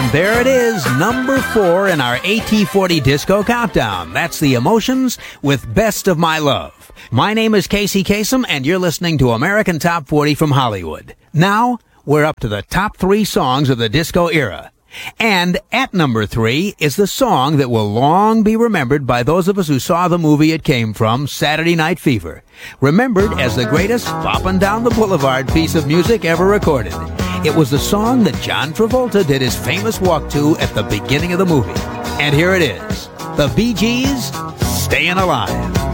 And there it is, number 4 in our AT40 Disco Countdown. That's The Emotions with Best of My Love. My name is Casey Kasem, and you're listening to American Top 40 from Hollywood. Now, we're up to the top 3 songs of the disco era. And at number 3 is the song that will long be remembered by those of us who saw the movie it came from, Saturday Night Fever. Remembered as the greatest boppin' down the boulevard piece of music ever recorded. It was the song that John Travolta did his famous walk to at the beginning of the movie. And here it is, the Bee Gees, Staying Alive.